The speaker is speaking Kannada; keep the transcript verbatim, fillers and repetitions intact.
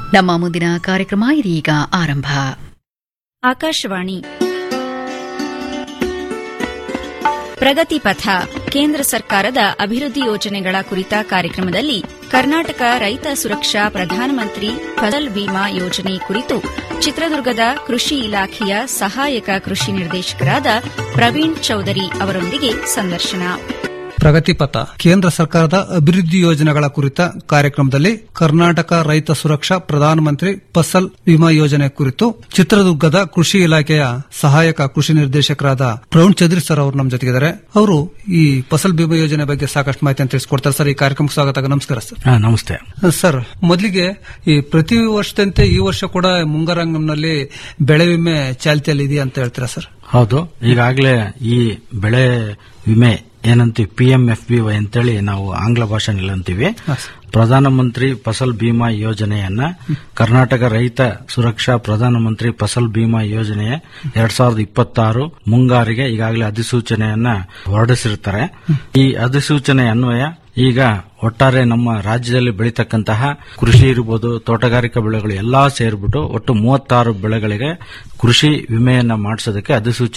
ನಮ್ಮ ಮುಂದಿನ ಕಾರ್ಯಕ್ರಮ ಇದೀಗ ಆರಂಭ. ಆಕಾಶವಾಣಿ ಪ್ರಗತಿ ಪಥ ಕೇಂದ್ರ ಸರ್ಕಾರದ ಅಭಿವೃದ್ಧಿ ಯೋಜನೆಗಳ ಕುರಿತ ಕಾರ್ಯಕ್ರಮದಲ್ಲಿ ಕರ್ನಾಟಕ ರೈತ ಸುರಕ್ಷಾ ಪ್ರಧಾನಮಂತ್ರಿ ಫಸಲ್ ಬಿಮಾ ಯೋಜನೆ ಕುರಿತು ಚಿತ್ರದುರ್ಗದ ಕೃಷಿ ಇಲಾಖೆಯ ಸಹಾಯಕ ಕೃಷಿ ನಿರ್ದೇಶಕರಾದ ಪ್ರವೀಣ್ ಚೌಧರಿ ಅವರೊಂದಿಗೆ ಸಂದರ್ಶನ. ಪ್ರಗತಿಪಥ ಕೇಂದ್ರ ಸರ್ಕಾರದ ಅಭಿವೃದ್ಧಿ ಯೋಜನೆಗಳ ಕುರಿತ ಕಾರ್ಯಕ್ರಮದಲ್ಲಿ ಕರ್ನಾಟಕ ರೈತ ಸುರಕ್ಷಾ ಪ್ರಧಾನಮಂತ್ರಿ ಫಸಲ್ ವಿಮಾ ಯೋಜನೆ ಕುರಿತು ಚಿತ್ರದುರ್ಗದ ಕೃಷಿ ಇಲಾಖೆಯ ಸಹಾಯಕ ಕೃಷಿ ನಿರ್ದೇಶಕರಾದ ಪ್ರವೀಣ್ ಚೌಧರಿ ಸರ್ ಅವರು ನಮ್ಮ ಜೊತೆಗಿದ್ದಾರೆ. ಅವರು ಈ ಫಸಲ್ ಬಿಮಾ ಯೋಜನೆ ಬಗ್ಗೆ ಸಾಕಷ್ಟು ಮಾಹಿತಿಯನ್ನು ತಿಳಿಸಿಕೊಡ್ತಾರೆ. ಸರ್, ಈ ಕಾರ್ಯಕ್ರಮಕ್ಕೆ ಸ್ವಾಗತ. ನಮಸ್ಕಾರ ಸರ್. ನಮಸ್ತೆ ಸರ್. ಮೊದಲಿಗೆ ಈ ಪ್ರತಿ ವರ್ಷದಂತೆ ಈ ವರ್ಷ ಕೂಡ ಮುಂಗಾರಂಗಂನಲ್ಲಿ ಬೆಳೆ ವಿಮೆ ಚಾಲ್ತಿಯಲ್ಲಿ ಇದೆಯಾ ಅಂತ ಹೇಳ್ತೀರಾ ಸರ್? ಹೌದು, ಈಗಾಗಲೇ ಈ ಬೆಳೆ ವಿಮೆ ಏನಂತೀವಿ P M F B Y ಅಂತೇಳಿ ನಾವು ಆಂಗ್ಲ ಭಾಷೆನಲ್ಲಿ ಅಂತೀವಿ. ಪ್ರಧಾನಮಂತ್ರಿ ಫಸಲ್ ಬಿಮಾ ಯೋಜನೆಯನ್ನ ಕರ್ನಾಟಕ ರೈತ ಸುರಕ್ಷಾ ಪ್ರಧಾನಮಂತ್ರಿ ಫಸಲ್ ಬಿಮಾ ಯೋಜನೆ ಎರಡ್ ಸಾವಿರದ ಇಪ್ಪತ್ತಾರು ಮುಂಗಾರಿಗೆ ಈಗಾಗಲೇ ಅಧಿಸೂಚನೆಯನ್ನ ಹೊರಡಿಸಿರುತ್ತಾರೆ. ಈ ಅಧಿಸೂಚನೆ ಅನ್ವಯ ಈಗ ಒಟ್ಟಾರೆ ನಮ್ಮ ರಾಜ್ಯದಲ್ಲಿ ಬೆಳೀತಕ್ಕಂತಹ ಕೃಷಿ ಇರಬಹುದು, ತೋಟಗಾರಿಕಾ ಬೆಳೆಗಳು ಎಲ್ಲಾ ಸೇರಿಬಿಟ್ಟು ಒಟ್ಟು ಮೂವತ್ತಾರು ಬೆಳೆಗಳಿಗೆ ಕೃಷಿ ವಿಮೆಯನ್ನ ಮಾಡಿಸೋದಕ್ಕೆ ಅಧಿಸೂಚನೆ